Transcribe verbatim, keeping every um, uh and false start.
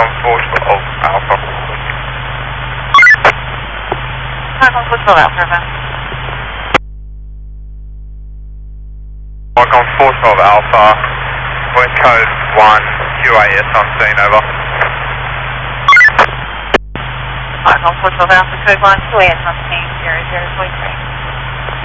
four twelve Alpha. Micron four twelve Alpha, over. Micron four twelve Alpha, wind code one, Q A S on scene, over. Micron four twelve Alpha, code one, Q A S on scene, zero zero point three.